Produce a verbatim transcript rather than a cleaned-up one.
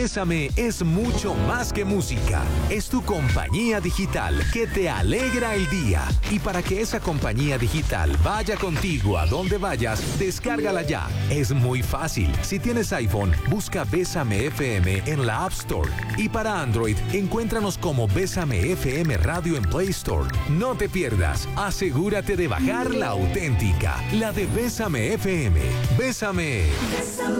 Bésame es mucho más que música. Es tu compañía digital que te alegra el día. Y para que esa compañía digital vaya contigo a donde vayas, descárgala ya. Es muy fácil. Si tienes iPhone, busca Bésame F M en la App Store. Y para Android, encuéntranos como Bésame F M Radio en Play Store. No te pierdas. Asegúrate de bajar la auténtica, la de Bésame F M. Bésame.